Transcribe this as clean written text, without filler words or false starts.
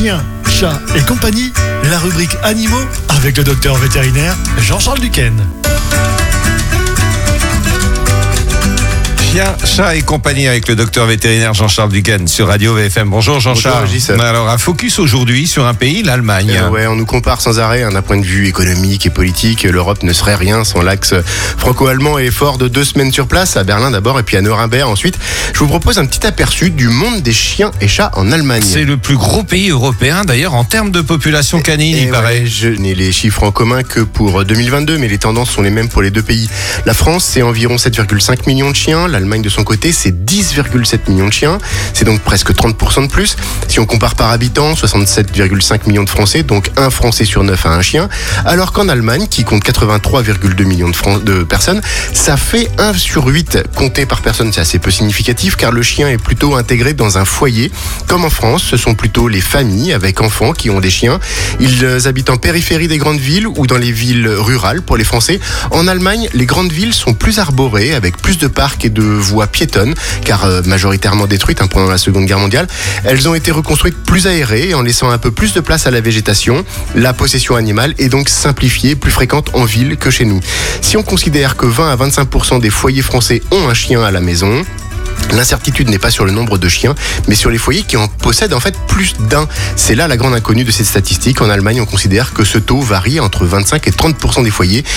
chiens, chats et compagnie, la rubrique animaux avec le docteur vétérinaire Jean-Charles Duquesne. Chien, chat et compagnie avec le docteur vétérinaire Jean-Charles Duquesne sur Radio VFM. Bonjour Jean-Charles. Bonjour, Alors un focus aujourd'hui sur un pays, l'Allemagne. Ouais, on nous compare sans arrêt d'un point de vue économique et politique. L'Europe ne serait rien sans l'axe franco-allemand et fort de 2 semaines sur place, à Berlin d'abord et puis à Nuremberg ensuite. Je vous propose un petit aperçu du monde des chiens et chats en Allemagne. C'est le plus gros pays européen d'ailleurs en termes de population canine, il paraît. Je n'ai les chiffres en commun que pour 2022, mais les tendances sont les mêmes pour les deux pays. La France, c'est environ 7,5 millions de chiens. L'Allemagne, de son côté, c'est 10,7 millions de chiens. C'est donc presque 30% de plus. Si on compare par habitant, 67,5 millions de Français, donc un Français sur 9 a un chien. Alors qu'en Allemagne, qui compte 83,2 millions de personnes, ça fait 1 sur 8 compté par personne. C'est assez peu significatif car le chien est plutôt intégré dans un foyer. Comme en France, ce sont plutôt les familles avec enfants qui ont des chiens. Ils habitent en périphérie des grandes villes ou dans les villes rurales pour les Français. En Allemagne, les grandes villes sont plus arborées avec plus de parcs et de voies piétonnes car majoritairement détruites pendant la Seconde Guerre mondiale. Elles ont été reconstruites plus aérées en laissant un peu plus de place à la végétation. La possession animale est donc simplifiée, plus fréquente en ville que chez nous. Si on considère que 20 à 25% des foyers français ont un chien à la maison, l'incertitude n'est pas sur le nombre de chiens, mais sur les foyers qui en possèdent en fait plus d'un. C'est là la grande inconnue de cette statistique. En Allemagne, on considère que ce taux varie entre 25 et 30% des foyers